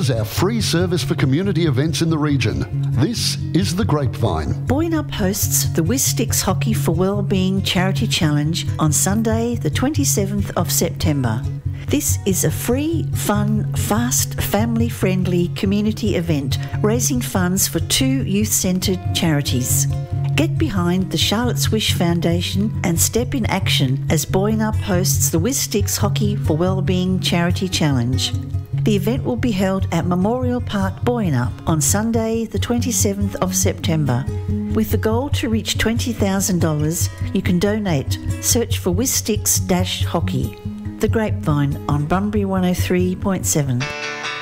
sponsors our free service for community events in the region. This is The Grapevine. Boyanup hosts the Wistix Hockey for Wellbeing Charity Challenge on Sunday, the 27th of September. This is a free, fun, fast, family-friendly community event raising funds for 2 youth-centred charities. Get behind the Charlotte's Wish Foundation and step in action as Boyanup hosts the Wistix Hockey for Wellbeing Charity Challenge. The event will be held at Memorial Park, Boyanup on Sunday, the 27th of September. With the goal to reach $20,000, you can donate. Search for Wistix-Hockey. The Grapevine on Bunbury 103.7.